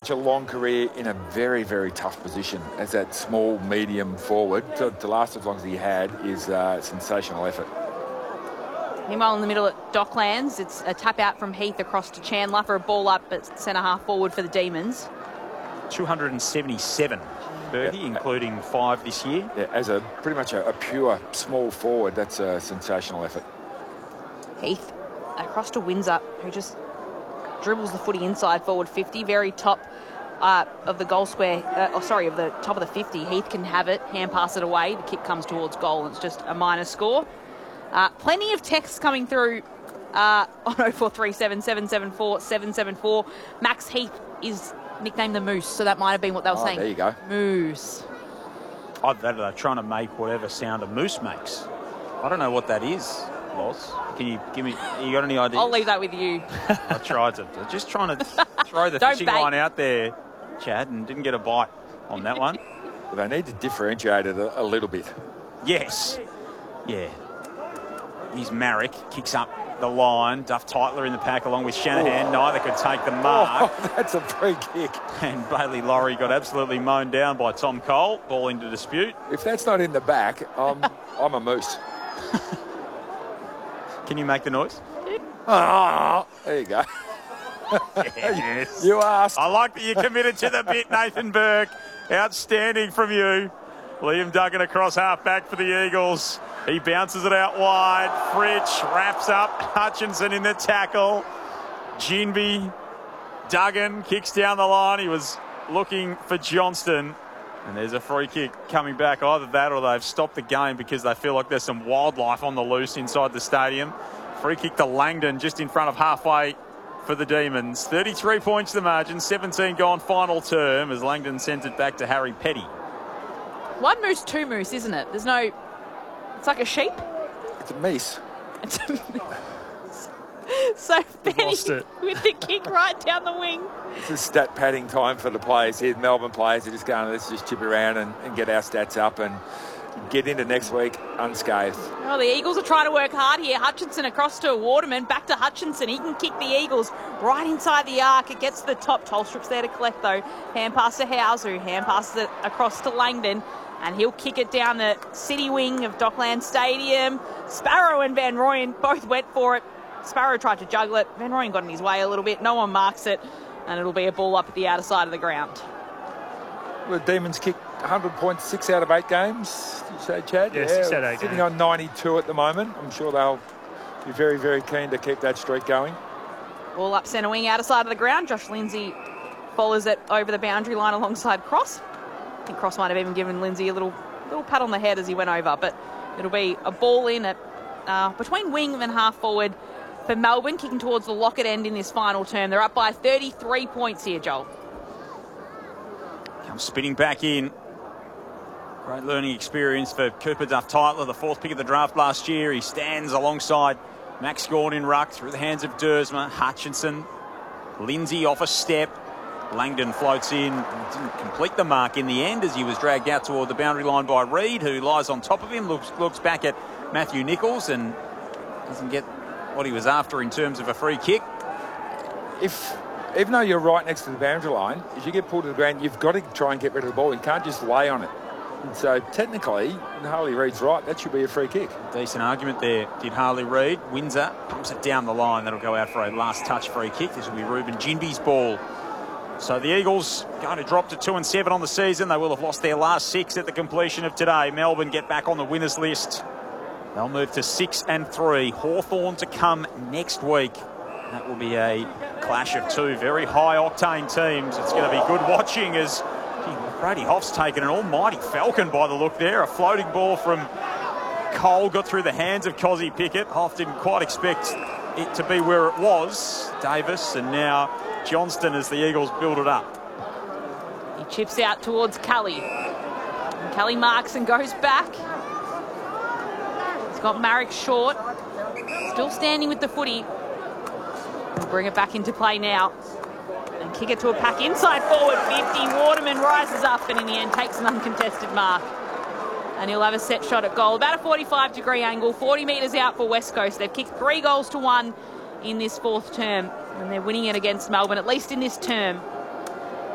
a long career in a very, very tough position as that small, medium forward. To last as long as he had is a sensational effort. Meanwhile, in the middle at Docklands, it's a tap out from Heath across to Chandler for a ball up at centre half forward for the Demons. 277 birdie, including 5 this year. Yeah, as pretty much a pure small forward, that's a sensational effort. Heath across to Windsor, who just dribbles the footy inside forward 50, very top of the goal square, of the top of the 50. Heath can have it, hand pass it away. The kick comes towards goal, and it's just a minor score. Plenty of texts coming through on 0437 774 774. Max Heath is nicknamed the Moose, so that might have been what they were saying. There you go. Moose. They're trying to make whatever sound a moose makes. I don't know what that is, Loz. Can you give me... You got any ideas? I'll leave that with you. I tried to. Just trying to throw the fishing line out there, Chad, and didn't get a bite on that one. Well, they need to differentiate it a little bit. Yes. Yeah. Here's Marek, kicks up the line. Duff Tytler in the pack along with Shanahan. Neither could take the mark. Oh, that's a free kick. And Bailey Laurie got absolutely mown down by Tom Cole. Ball into dispute. If that's not in the back, I'm a moose. Can you make the noise? There you go. Yes. You asked. I like that you committed to the bit, Nathan Burke. Outstanding from you. Liam Duggan across half back for the Eagles. He bounces it out wide. Fritsch wraps up. Hutchinson in the tackle. Ginby. Duggan kicks down the line. He was looking for Johnston. And there's a free kick coming back. Either that or they've stopped the game because they feel like there's some wildlife on the loose inside the stadium. Free kick to Langdon just in front of halfway for the Demons. 33 points the margin. 17 gone final term as Langdon sends it back to Harry Petty. One moose, two moose, isn't it? There's no... It's like a sheep. It's a meese. It's a meese. So Petty with the kick right down the wing. This is stat padding time for the players here. Melbourne players are just going, let's just chip around and get our stats up and get into next week unscathed. Well, the Eagles are trying to work hard here. Hutchinson across to Waterman, back to Hutchinson. He can kick the Eagles right inside the arc. It gets to the top. Tolstrup's there to collect, though. Hand pass to Hauser, hand passes it across to Langdon, and he'll kick it down the city wing of Dockland Stadium. Sparrow and Van Rooyen both went for it. Sparrow tried to juggle it. Van Rooyen got in his way a little bit. No one marks it, and it'll be a ball up at the outer side of the ground. Well, the Demons kicked 100 points, 6 out of 8 games. Did you say, Chad? Yeah, 6 out of 8 sitting on 92 at the moment. I'm sure they'll be very, very keen to keep that streak going. Ball up centre wing, outer side of the ground. Josh Lindsay follows it over the boundary line alongside Cross. I think Cross might have even given Lindsay a little pat on the head as he went over, but it'll be a ball in at between wing and half forward for Melbourne, kicking towards the Lockett end in this final term. They're up by 33 points here, Joel. Comes spinning back in. Great learning experience for Cooper Duff Tytler, the 4th pick of the draft last year. He stands alongside Max Gawn in ruck through the hands of Dersma. Hutchinson, Lindsay off a step. Langdon floats in, didn't complete the mark in the end as he was dragged out toward the boundary line by Reid, who lies on top of him, looks back at Matthew Nichols and doesn't get what he was after in terms of a free kick. Even though you're right next to the boundary line, if you get pulled to the ground, you've got to try and get rid of the ball. You can't just lay on it. And so technically, Harley Reid's right. That should be a free kick. Decent argument there, did Harley Reid. Windsor pumps it down the line. That'll go out for a last touch free kick. This will be Ruben Ginby's ball. So the Eagles going to drop to 2-7 on the season. They will have lost their last 6 at the completion of today. Melbourne get back on the winners list. They'll move to 6-3. Hawthorn to come next week. That will be a clash of 2 very high-octane teams. It's going to be good watching as Brady Hoff's taken an almighty falcon by the look there. A floating ball from Cole got through the hands of Cozzy Pickett. Hoff didn't quite expect it to be where it was. Davis and now Johnston as the Eagles build it up. He chips out towards Kelly. And Kelly marks and goes back. He's got Marek short. Still standing with the footy. We'll bring it back into play now. And kick it to a pack inside forward 50. Waterman rises up and in the end takes an uncontested mark. And he'll have a set shot at goal. About a 45-degree angle, 40 metres out for West Coast. They've kicked 3 goals to 1 in this 4th term. And they're winning it against Melbourne, at least in this term.